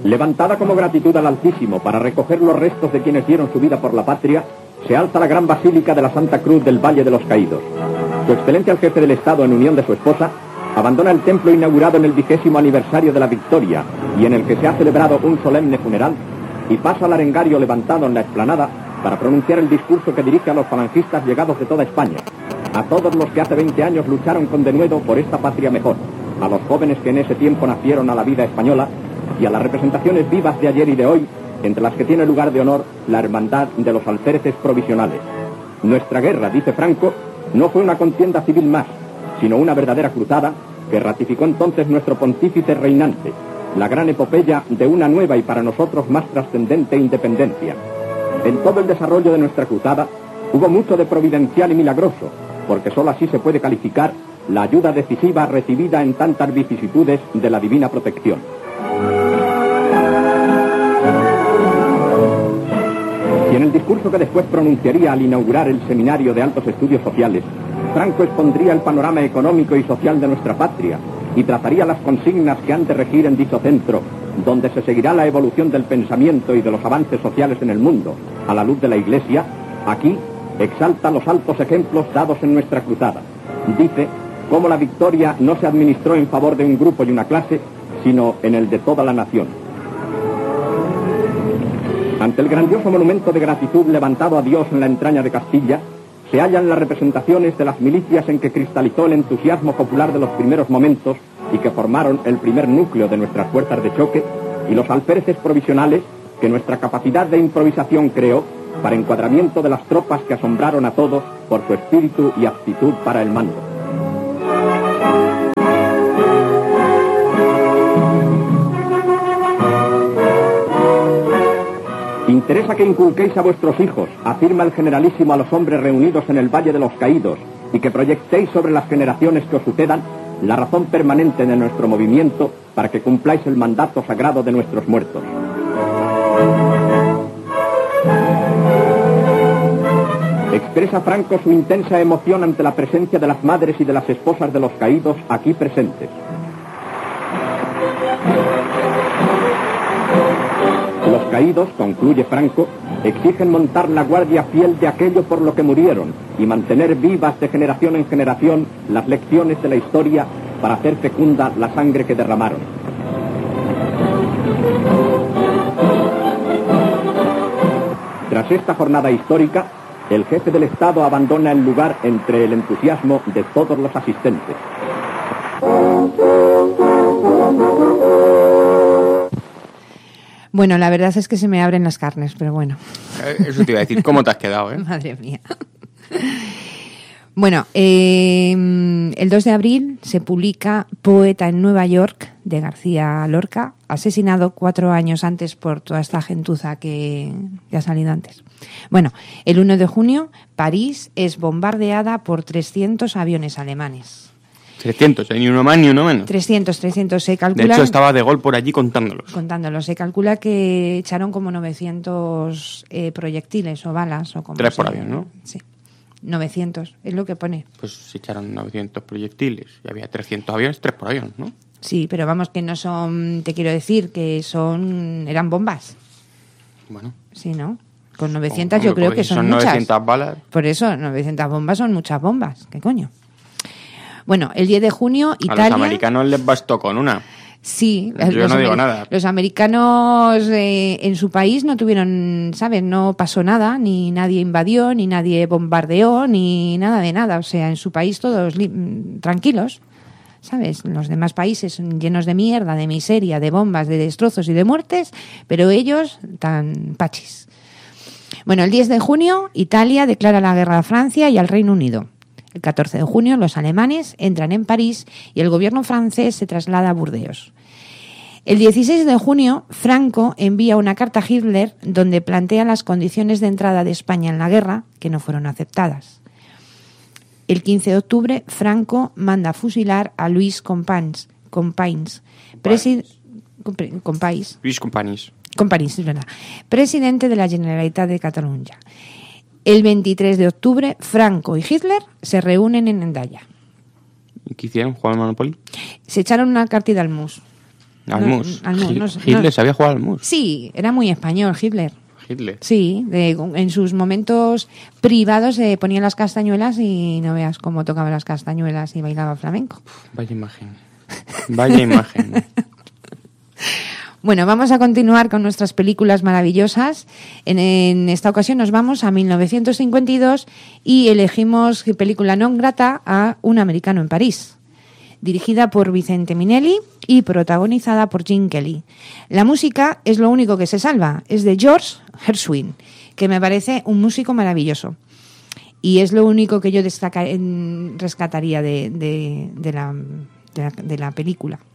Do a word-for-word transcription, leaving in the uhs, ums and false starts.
Levantada como gratitud al Altísimo para recoger los restos de quienes dieron su vida por la patria, se alza la gran basílica de la Santa Cruz del Valle de los Caídos. Su excelencia el jefe del Estado, en unión de su esposa, abandona el templo inaugurado en el vigésimo aniversario de la victoria y en el que se ha celebrado un solemne funeral, y pasa al arengario levantado en la explanada para pronunciar el discurso que dirige a los falangistas llegados de toda España, a todos los que hace veinte años lucharon con denuedo por esta patria mejor, a los jóvenes que en ese tiempo nacieron a la vida española y a las representaciones vivas de ayer y de hoy, entre las que tiene lugar de honor la hermandad de los alféreces provisionales. Nuestra guerra, dice Franco, no fue una contienda civil más, sino una verdadera cruzada que ratificó entonces nuestro pontífice reinante, la gran epopeya de una nueva y para nosotros más trascendente independencia. En todo el desarrollo de nuestra cruzada hubo mucho de providencial y milagroso, porque sólo así se puede calificar la ayuda decisiva recibida en tantas vicisitudes de la divina protección. Y en el discurso que después pronunciaría al inaugurar el Seminario de Altos Estudios Sociales, Franco expondría el panorama económico y social de nuestra patria y trataría las consignas que han de regir en dicho centro, donde se seguirá la evolución del pensamiento y de los avances sociales en el mundo, a la luz de la Iglesia. Aquí exalta los altos ejemplos dados en nuestra cruzada. Dice cómo la victoria no se administró en favor de un grupo y una clase, sino en el de toda la nación. Ante el grandioso monumento de gratitud levantado a Dios en la entraña de Castilla, se hallan las representaciones de las milicias en que cristalizó el entusiasmo popular de los primeros momentos y que formaron el primer núcleo de nuestras fuerzas de choque, y los alféreces provisionales que nuestra capacidad de improvisación creó para encuadramiento de las tropas que asombraron a todos por su espíritu y aptitud para el mando. Interesa que inculquéis a vuestros hijos, afirma el generalísimo a los hombres reunidos en el Valle de los Caídos, y que proyectéis sobre las generaciones que os sucedan la razón permanente de nuestro movimiento para que cumpláis el mandato sagrado de nuestros muertos. Expresa Franco su intensa emoción ante la presencia de las madres y de las esposas de los caídos aquí presentes. Los caídos, concluye Franco, exigen montar la guardia fiel de aquello por lo que murieron y mantener vivas de generación en generación las lecciones de la historia para hacer fecunda la sangre que derramaron. Tras esta jornada histórica, el jefe del Estado abandona el lugar entre el entusiasmo de todos los asistentes. Bueno, la verdad es que se me abren las carnes, pero bueno. Eso te iba a decir, ¿cómo te has quedado, eh? Madre mía. Bueno, eh, el dos de abril se publica Poeta en Nueva York, de García Lorca, asesinado cuatro años antes por toda esta gentuza que, que ha salido antes. Bueno, el uno de junio, París es bombardeada por trescientos aviones alemanes. trescientos, ni uno más ni uno menos. trescientos, trescientos se calcula. De hecho, estaba De Gaulle por allí contándolos. Contándolos. Se calcula que echaron como novecientos eh, proyectiles o balas. O como Tres por se... avión, ¿no? Sí. novecientos, es lo que pone. Pues se echaron novecientos proyectiles y había trescientos aviones, tres por avión, ¿no? Sí, pero vamos, que no son, te quiero decir, que son, eran bombas. Bueno. Sí, ¿no? Con novecientos Hombre, yo creo que si son, son muchas. novecientas balas. Por eso, novecientas bombas son muchas bombas. ¿Qué coño? Bueno, el diez de junio, Italia... A los americanos les bastó con una. Sí. Yo los no digo amer- nada. Los americanos eh, en su país no tuvieron, ¿sabes? No pasó nada, ni nadie invadió, ni nadie bombardeó, ni nada de nada. O sea, en su país todos li- tranquilos, ¿sabes? Los demás países son llenos de mierda, de miseria, de bombas, de destrozos y de muertes, pero ellos tan pachis. Bueno, el diez de junio, Italia declara la guerra a Francia y al Reino Unido. El catorce de junio, los alemanes entran en París y el gobierno francés se traslada a Burdeos. El dieciséis de junio, Franco envía una carta a Hitler donde plantea las condiciones de entrada de España en la guerra, que no fueron aceptadas. El quince de octubre, Franco manda fusilar a Luis Companys, Companys, presi- Companys, Luis Companys. Companys, es verdad, presidente de la Generalitat de Cataluña. El veintitrés de octubre, Franco y Hitler se reúnen en Hendaya. ¿Y qué hicieron? ¿Jugaron Monopoly? Se echaron una partida al mus. Al mus. No, al mus, Hi- no sé, Hitler no. sabía jugar al mus. Sí, era muy español Hitler. Hitler. Sí, de- en sus momentos privados se ponía las castañuelas y no veas cómo tocaba las castañuelas y bailaba flamenco. Vaya imagen. Vaya imagen. Bueno, vamos a continuar con nuestras películas maravillosas. En, en esta ocasión nos vamos a mil novecientos cincuenta y dos y elegimos película non grata a Un americano en París, dirigida por Vicente Minelli y protagonizada por Gene Kelly. La música es lo único que se salva, es de George Gershwin, que me parece un músico maravilloso. Y es lo único que yo destaca, en, rescataría de, de, de, la, de, la, de la película.